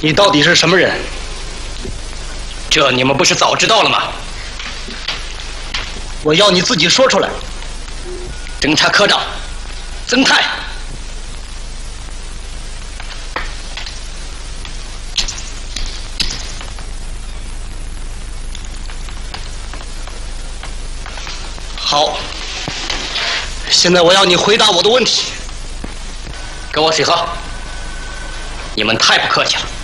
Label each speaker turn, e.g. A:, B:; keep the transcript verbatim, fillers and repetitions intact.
A: 你到底是什么人？
B: 这你们不是早知道了吗？
A: 我要你自己说出来。
B: 侦察科长曾泰。
A: 好，现在我要你回答我的问题。
B: 跟我水喝。你们太不客气了。